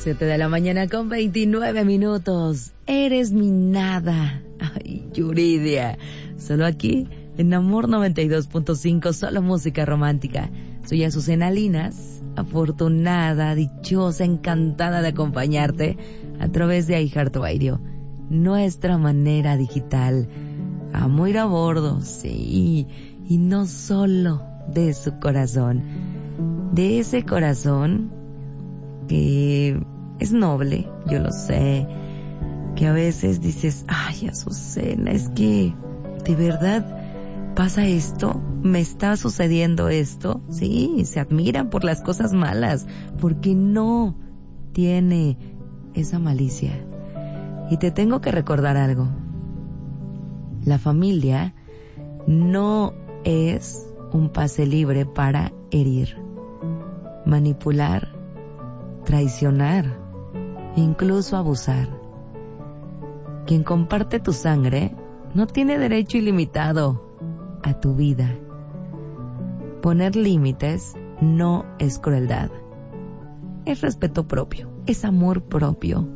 7 de la mañana con 29 minutos. Eres mi nada. Ay, Yuridia. Solo aquí, en Amor 92.5, solo música romántica. Soy Azucena Linas, afortunada, dichosa, encantada de acompañarte a través de iHeartRadio, nuestra manera digital. Amo ir a bordo, sí, y no solo de su corazón, de ese corazón que es noble, yo lo sé, que a veces dices, ay, Azucena, es que de verdad pasa esto, me está sucediendo esto. Sí, se admiran por las cosas malas, porque no tiene esa malicia. Y te tengo que recordar algo. La familia no es un pase libre para herir, manipular, traicionar, incluso abusar. Quien comparte tu sangre no tiene derecho ilimitado a tu vida. Poner límites no es crueldad, es respeto propio, es amor propio.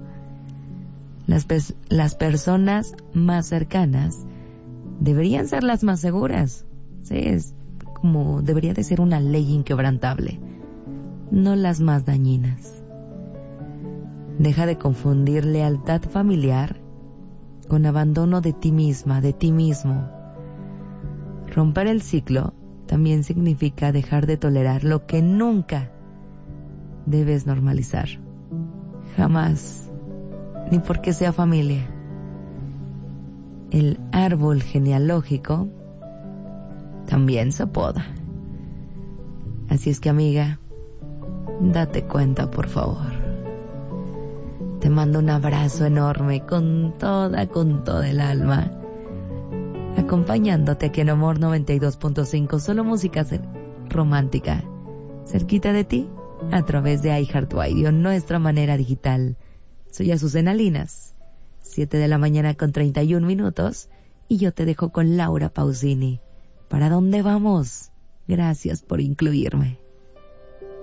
Las personas más cercanas deberían ser las más seguras. Sí, es como debería de ser una ley inquebrantable, no las más dañinas. Deja de confundir lealtad familiar con abandono de ti misma, de ti mismo. Romper el ciclo también significa dejar de tolerar lo que nunca debes normalizar. Jamás, ni porque sea familia. El árbol genealógico también se poda. Así es que, amiga, date cuenta, por favor. Te mando un abrazo enorme con toda el alma, acompañándote aquí en Amor 92.5, solo música romántica, cerquita de ti, a través de iHeartRadio, nuestra manera digital. Soy Azucena Linas, 7 de la mañana con 31 minutos, y yo te dejo con Laura Pausini. ¿Para dónde vamos? Gracias por incluirme.